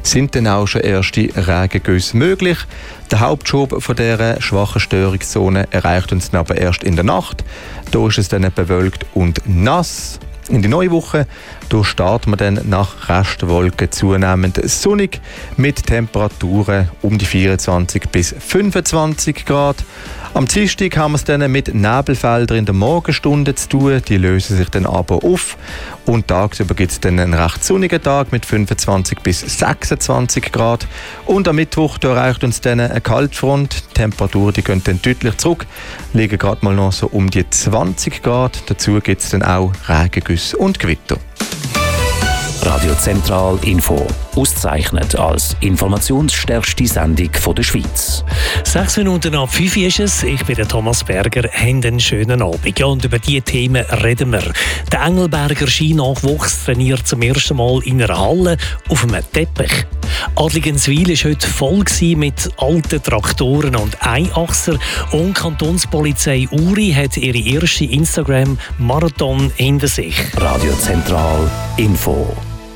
sind dann auch schon erste Regengüsse möglich. Der Hauptschub von dieser schwachen Störungszone erreicht uns dann aber erst in der Nacht. Da ist es dann bewölkt und nass. In die neue Woche starten wir dann nach Restwolken zunehmend sonnig mit Temperaturen um die 24 bis 25 Grad. Am Dienstag haben wir es dann mit Nebelfeldern in der Morgenstunde zu tun. Die lösen sich dann aber auf. Und tagsüber gibt es dann einen recht sonnigen Tag mit 25 bis 26 Grad. Und am Mittwoch erreicht uns dann eine Kaltfront. Die Temperaturen die gehen dann deutlich zurück, liegen gerade mal noch so um die 20 Grad. Dazu gibt es dann auch Regengüsse und Gewitter. Radio Zentral Info. Ausgezeichnet als informationsstärkste Sendung der Schweiz. 6 Minuten ab 5 ist es. Ich bin der Thomas Berger. Haben einen schönen Abend. Ja, und über diese Themen reden wir. Der Engelberger Skinachwuchs trainiert zum ersten Mal in einer Halle auf einem Teppich. Adligenswil war heute voll mit alten Traktoren und Einachser. Und die Kantonspolizei Uri hat ihre erste Instagram-Marathon hinter sich. Radio Zentral Info.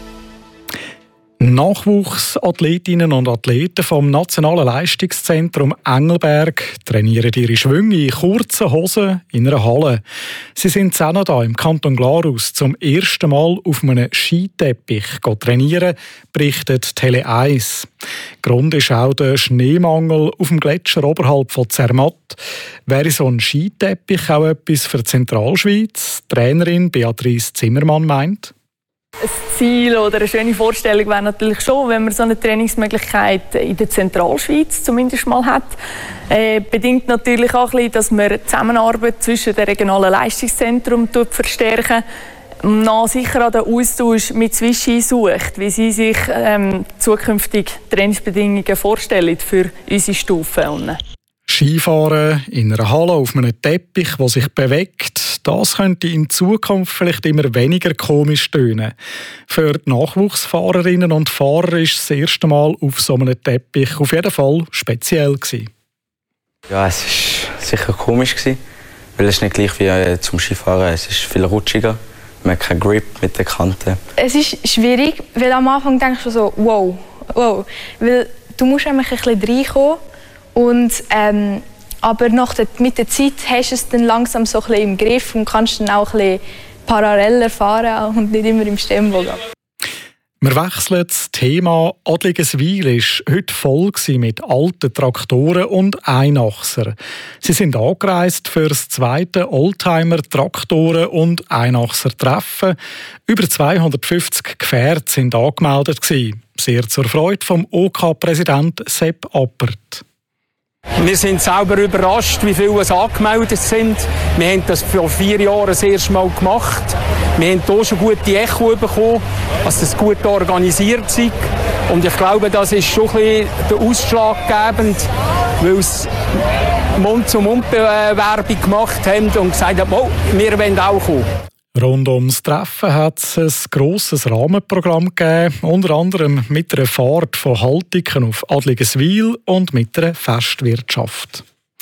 Nachwuchsathletinnen und Athleten vom Nationalen Leistungszentrum Engelberg trainieren ihre Schwünge in kurzen Hosen in einer Halle. Sie sind in Kanada im Kanton Glarus zum ersten Mal auf einem Skiteppich trainieren, berichtet Tele 1. Grund ist auch der Schneemangel auf dem Gletscher oberhalb von Zermatt. Wäre so ein Skiteppich auch etwas für die Zentralschweiz? Trainerin Beatrice Zimmermann meint: Ein Ziel oder eine schöne Vorstellung wäre natürlich schon, wenn man so eine Trainingsmöglichkeit in der Zentralschweiz zumindest mal hat. Bedingt natürlich auch ein bisschen, dass man die Zusammenarbeit zwischen den regionalen Leistungszentren verstärken und dann sicher auch den Austausch mit Swisski sucht, wie sie sich zukünftig Trainingsbedingungen vorstellen für unsere Stufen. Skifahren in einer Halle auf einem Teppich, der sich bewegt, das könnte in Zukunft vielleicht immer weniger komisch tönen. Für die Nachwuchsfahrerinnen und Fahrer ist das erste Mal auf so einem Teppich auf jeden Fall speziell gewesen. Ja, es war sicher komisch, weil es nicht gleich wie zum Skifahren. Es ist viel rutschiger, man hat keinen Grip mit den Kanten. Es ist schwierig, weil am Anfang denkst du so, wow. Weil du musst einfach ein bisschen reinkommen. Und, aber mit der Zeit hast du es dann langsam so ein bisschen im Griff und kannst dann auch ein bisschen paralleller fahren und nicht immer im Stemmbogen. Wir wechseln das Thema. Adligenswil war heute voll mit alten Traktoren und Einachser. Sie sind angereist für das zweite Oldtimer-Traktoren- und Einachser-Treffen. Über 250 Gefährte sind angemeldet. Sehr zur Freude vom OK-Präsident Sepp Appert. Wir sind selber überrascht, wie viele es angemeldet sind. Wir haben das vor 4 Jahren das erste Mal gemacht. Wir haben hier schon gute Echo bekommen, dass das gut organisiert ist. Und ich glaube, das ist schon ein bisschen der ausschlaggebend, weil es Mund-zu-Mund-Werbung gemacht haben und gesagt haben, oh, wir wollen auch kommen. Rund ums Treffen hat es ein grosses Rahmenprogramm gegeben, unter anderem mit einer Fahrt von Haltiken auf Adligenswil und mit einer Festwirtschaft.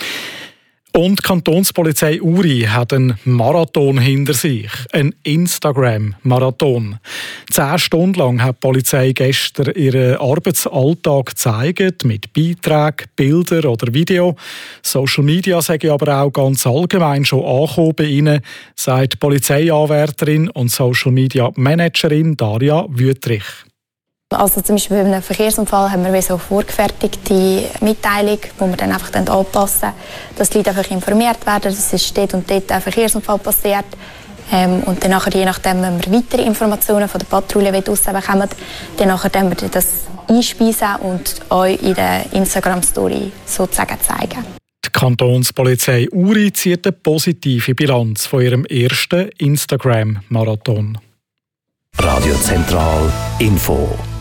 Und die Kantonspolizei Uri hat einen Marathon hinter sich, einen Instagram-Marathon. 10 Stunden lang hat die Polizei gestern ihren Arbeitsalltag gezeigt, mit Beiträgen, Bildern oder Video. Social Media sage ich aber auch ganz allgemein schon angekommen bei Ihnen, sagt Polizeianwärterin und Social Media Managerin Daria Wüttrich. Also zum Beispiel bei einem Verkehrsunfall haben wir so vorgefertigte Mitteilung, die wir dann einfach anpassen, dass die Leute einfach informiert werden, dass es dort und dort ein Verkehrsunfall passiert. Und dann nachher, je nachdem, wenn wir weitere Informationen von der Patrouille rausbekommen, dann wir das einspeisen und euch in der Instagram-Story sozusagen zeigen. Die Kantonspolizei Uri zieht eine positive Bilanz von ihrem ersten Instagram-Marathon. Radio Zentral Info.